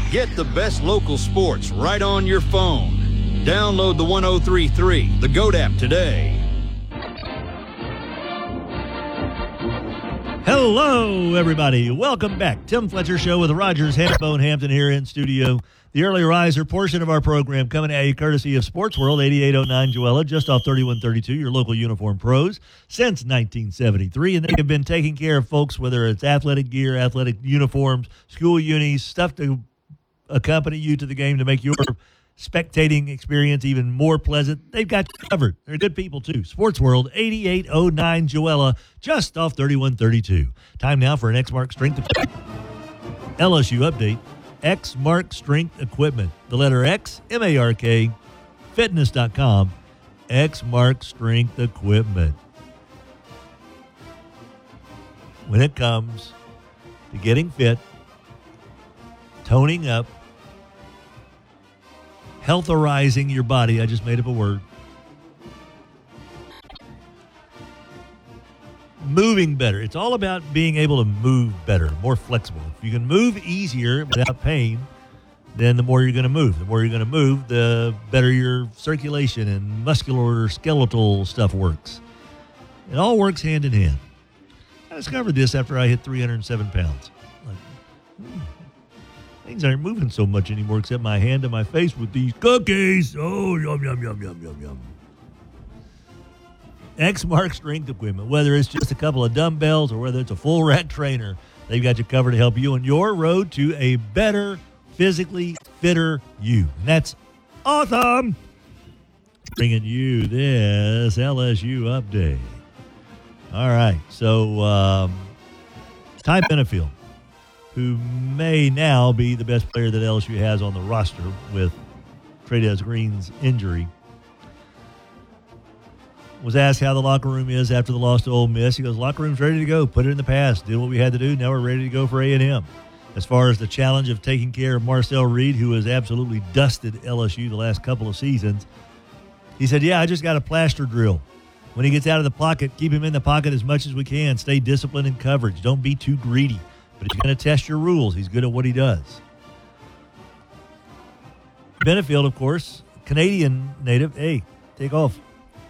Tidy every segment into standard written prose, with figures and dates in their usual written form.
Get the best local sports right on your phone. Download the 103.3, the GOAT app today. Hello, everybody. Welcome back. Tim Fletcher Show with Rogers Hambone Hampton here in studio. The early riser portion of our program coming at you courtesy of Sports World, 8809 Joella, just off 3132, your local uniform pros, since 1973. And they have been taking care of folks, whether it's athletic gear, athletic uniforms, school unis, stuff to accompany you to the game to make your spectating experience even more pleasant. They've got you covered. They're good people, too. Sports World, 8809 Joella, just off 3132. Time now for an X-Mark Strength LSU update. X-Mark Strength Equipment. The letter X, M-A-R-K, fitness.com. X-Mark Strength Equipment. When it comes to getting fit, toning up, healtherizing your body. I just made up a word. Moving better. It's all about being able to move better, more flexible. If you can move easier without pain, then the more you're going to move. The more you're going to move, the better your circulation and muscular, skeletal stuff works. It all works hand in hand. I discovered this after I hit 307 pounds. Things aren't moving so much anymore except my hand and my face with these cookies. Oh, yum, yum, yum, yum, yum, yum. X-Mark Strength Equipment, whether it's just a couple of dumbbells or whether it's a full rack trainer, they've got you covered to help you on your road to a better, physically fitter you. And that's awesome. Bringing you this LSU update. All right, so Ty Benefield, who may now be the best player that LSU has on the roster with Trey'Dez Green's injury, was asked how the locker room is after the loss to Ole Miss. He goes, locker room's ready to go. Put it in the past. Did what we had to do. Now we're ready to go for A&M. As far as the challenge of taking care of Marcel Reed, who has absolutely dusted LSU the last couple of seasons, he said, I just got a plaster drill. When he gets out of the pocket, keep him in the pocket as much as we can. Stay disciplined in coverage. Don't be too greedy. But he's going to test your rules. He's good at what he does. Benefield, of course, Canadian native. Hey, take off.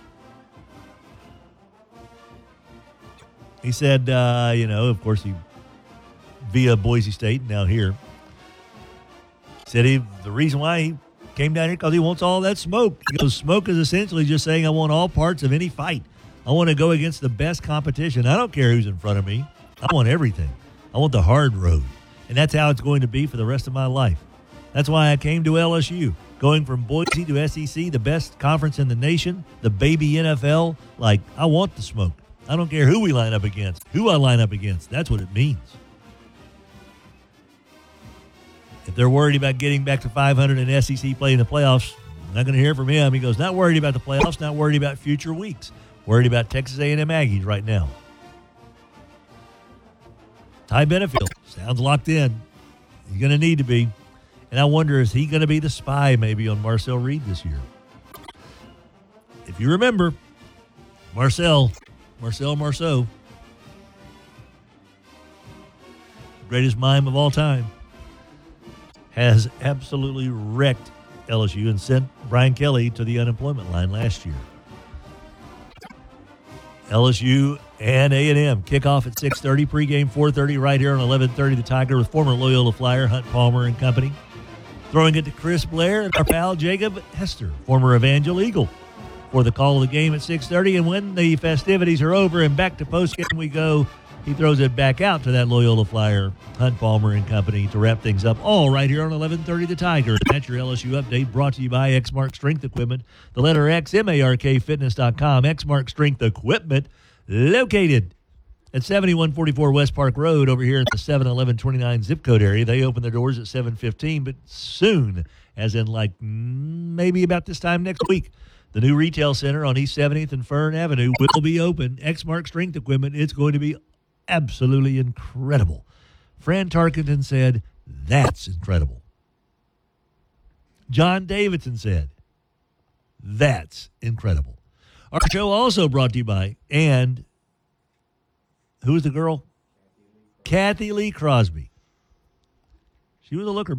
He said, of course, he via Boise State, now here. Said the reason why he came down here because he wants all that smoke. He goes, smoke is essentially just saying I want all parts of any fight. I want to go against the best competition. I don't care who's in front of me. I want everything. I want the hard road. And that's how it's going to be for the rest of my life. That's why I came to LSU. Going from Boise to SEC, the best conference in the nation, the baby NFL. I want the smoke. I don't care who we line up against, who I line up against. That's what it means. If they're worried about getting back to 500 in SEC play in the playoffs, I'm not going to hear from him. He goes, not worried about the playoffs, not worried about future weeks. Worried about Texas A&M Aggies right now. Ty Benefield sounds locked in. He's going to need to be. And I wonder, is he going to be the spy maybe on Marcel Reed this year? If you remember, Marcel Marceau, greatest mime of all time, has absolutely wrecked LSU and sent Brian Kelly to the unemployment line last year. LSU and A&M kickoff at 6:30, pregame 4:30 right here on 11:30 The Tiger with former Loyola Flyer Hunt Palmer and company. Throwing it to Chris Blair and our pal Jacob Hester, former Evangel Eagle, for the call of the game at 6:30. And when the festivities are over and back to postgame we go, he throws it back out to that Loyola Flyer, Hunt Palmer and company, to wrap things up. All right here on 11:30 The Tiger. That's your LSU update brought to you by X-Mark Strength Equipment. The letter X, M-A-R-K, fitness.com. X-Mark Strength Equipment, located at 7144 West Park Road over here in the 71129 zip code area. They open their doors at 7:15, but soon, as in maybe about this time next week, the new retail center on East 70th and Fern Avenue will be open. X-Mark Strength Equipment. It's going to be absolutely incredible. Fran Tarkenton said, that's incredible. John Davidson said, that's incredible. Our show also brought to you by, and who was the girl? Kathy Lee Crosby. She was a looker.